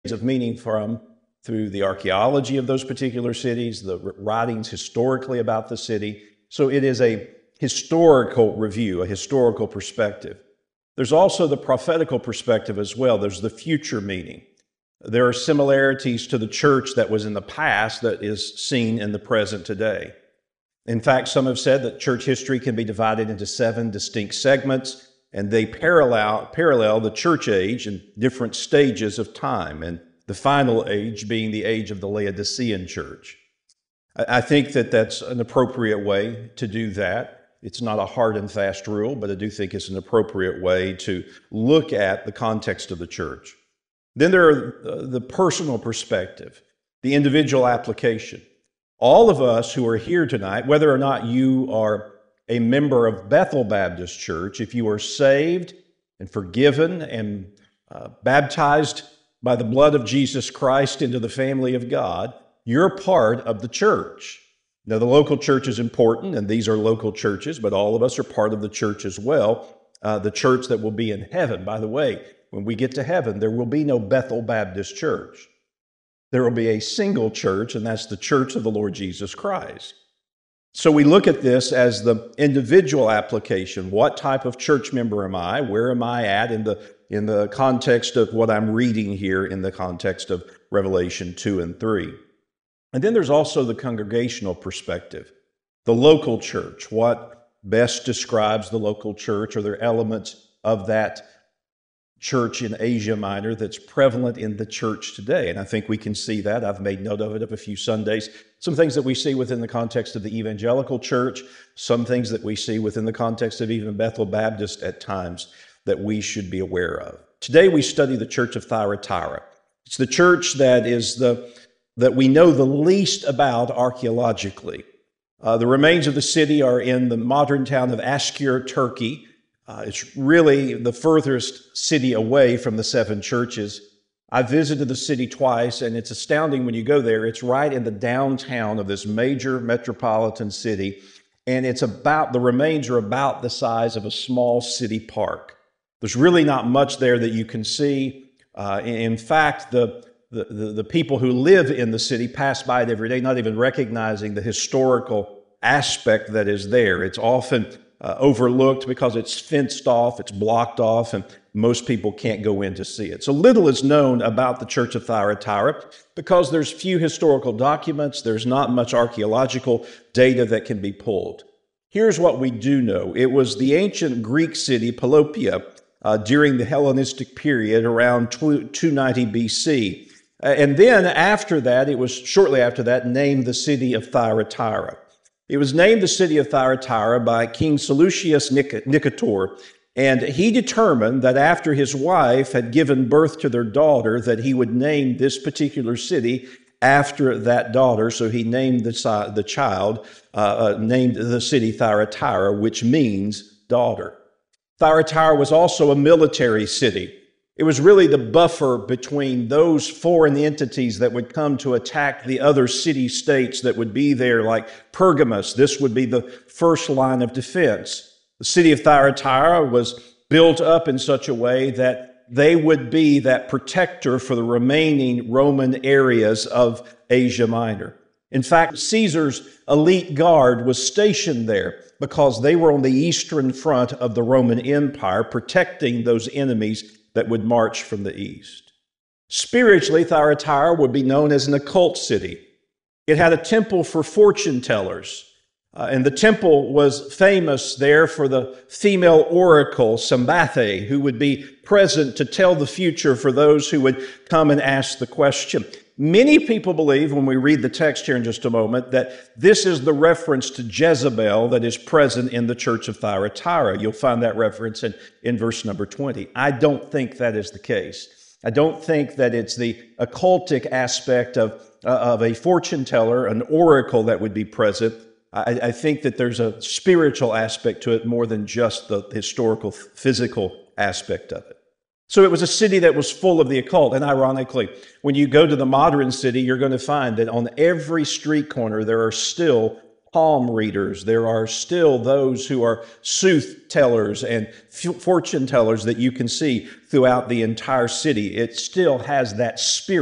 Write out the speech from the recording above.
of meaning from through the archaeology of those particular cities, the writings historically about the city. So it is a historical review, a historical perspective. There's also the prophetical perspective as well. There's the future meaning. There are similarities to the church that was in the past that is seen in the present today. In fact, some have said that church history can be divided into 7 distinct segments, and they parallel the church age in different stages of time, and the final age being the age of the Laodicean church. I think that that's an appropriate way to do that. It's not a hard and fast rule, but I do think it's an appropriate way to look at the context of the church. Then there are the personal perspective, the individual application. All of us who are here tonight, whether or not you are a member of Bethel Baptist Church, if you are saved and forgiven and baptized by the blood of Jesus Christ into the family of God, you're part of the church. Now, the local church is important, and these are local churches, but all of us are part of the church as well, the church that will be in heaven. By the way, when we get to heaven, there will be no Bethel Baptist Church. There will be a single church, and that's the church of the Lord Jesus Christ. So we look at this as the individual application. What type of church member am I? Where am I at in the context of what I'm reading here in the context of Revelation 2 and 3? And then there's also the congregational perspective, the local church. What best describes the local church? Are there elements of that church in Asia Minor that's prevalent in the church today? And I think we can see that. I've made note of it of a few Sundays. Some things that we see within the context of the evangelical church, some things that we see within the context of even Bethel Baptist at times that we should be aware of. Today we study the church of Thyatira. It's the church that we know the least about archaeologically. The remains of the city are in the modern town of Askir, Turkey. It's really the furthest city away from the 7 churches. I visited the city twice, and it's astounding when you go there. It's right in the downtown of this major metropolitan city, and the remains are about the size of a small city park. There's really not much there that you can see. In fact, the people who live in the city pass by it every day, not even recognizing the historical aspect that is there. It's often overlooked because it's fenced off, it's blocked off, and most people can't go in to see it. So little is known about the Church of Thyatira because there's few historical documents, there's not much archaeological data that can be pulled. Here's what we do know. It was the ancient Greek city Pelopia during the Hellenistic period around 290 BC. And then after that, it was shortly after that, named the city of Thyatira. It was named the city of Thyatira by King Seleucus Nicator, and he determined that after his wife had given birth to their daughter, that he would name this particular city after that daughter. So he named the child, named the city Thyatira, which means daughter. Thyatira was also a military city. It was really the buffer between those foreign entities that would come to attack the other city-states that would be there, like Pergamus. This would be the first line of defense. The city of Thyatira was built up in such a way that they would be that protector for the remaining Roman areas of Asia Minor. In fact, Caesar's elite guard was stationed there because they were on the eastern front of the Roman Empire, protecting those enemies that would march from the east. Spiritually, Thyatira would be known as an occult city. It had a temple for fortune tellers, and the temple was famous there for the female oracle, Sambathe, who would be present to tell the future for those who would come and ask the question. Many people believe, when we read the text here in just a moment, that this is the reference to Jezebel that is present in the church of Thyatira. You'll find that reference in verse number 20. I don't think that is the case. I don't think that it's the occultic aspect of a fortune teller, an oracle that would be present. I think that there's a spiritual aspect to it more than just the historical, physical aspect of it. So it was a city that was full of the occult. And ironically, when you go to the modern city, you're going to find that on every street corner, there are still palm readers. There are still those who are soothsayers and fortune tellers that you can see throughout the entire city. It still has that spirit